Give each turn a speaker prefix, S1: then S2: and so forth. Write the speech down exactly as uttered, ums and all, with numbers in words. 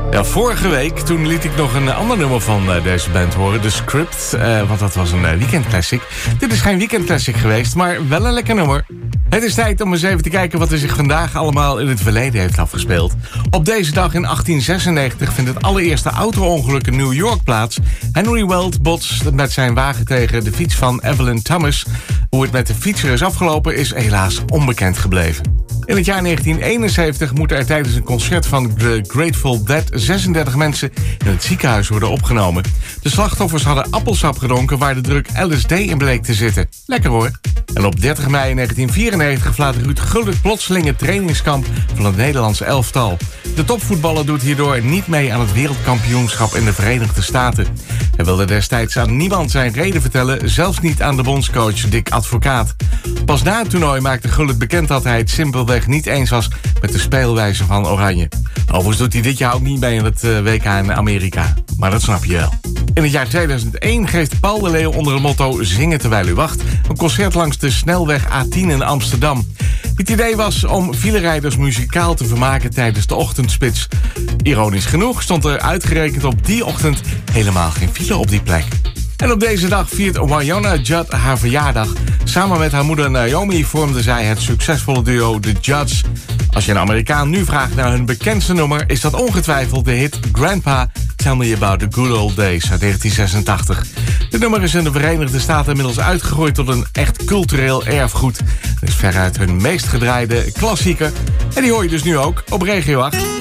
S1: Ja, vorige week toen liet ik nog een ander nummer van uh, deze band horen. The Script, uh, want dat was een uh, weekendclassic. Dit is geen weekendclassic geweest, maar wel een lekker nummer. Het is tijd om eens even te kijken wat er zich vandaag allemaal in het verleden heeft afgespeeld. Op deze dag in achttien zesennegentig vindt het allereerste auto-ongeluk in New York plaats. Henry Weld botst met zijn wagen tegen de fiets van Evelyn Thomas. Hoe het met de fietser is afgelopen is helaas onbekend gebleven. In het jaar negentien eenenzeventig moeten er tijdens een concert van The Grateful Dead zesendertig mensen in het ziekenhuis worden opgenomen. De slachtoffers hadden appelsap gedronken waar de druk L S D in bleek te zitten. Lekker hoor. En op dertig mei negentien vierennegentig verlaat Ruud Gullit plotseling het trainingskamp van het Nederlandse elftal. De topvoetballer doet hierdoor niet mee aan het wereldkampioenschap in de Verenigde Staten. Hij wilde destijds aan niemand zijn reden vertellen, zelfs niet aan de bondscoach Dick Advocaat. Pas na het toernooi maakte Gullit bekend dat hij het simpelweg niet eens was met de speelwijze van Oranje. Overigens doet hij dit jaar ook niet mee in het W K in Amerika, maar dat snap je wel. In het jaar tweeduizend één geeft Paul de Leeuw onder het motto Zingen terwijl u wacht een concert langs de snelweg A tien in Amsterdam. Het idee was om filerijders muzikaal te vermaken tijdens de ochtendspits. Ironisch genoeg stond er uitgerekend op die ochtend helemaal geen file op die plek. En op deze dag viert Wynonna Judd haar verjaardag. Samen met haar moeder Naomi vormden zij het succesvolle duo The Judds. Als je een Amerikaan nu vraagt naar hun bekendste nummer, is dat ongetwijfeld de hit Grandpa, Tell Me About the Good Old Days uit negentien zesentachtig. Dit nummer is in de Verenigde Staten inmiddels uitgegroeid tot een echt cultureel erfgoed. Het is veruit hun meest gedraaide klassieker. En die hoor je dus nu ook op Regio acht.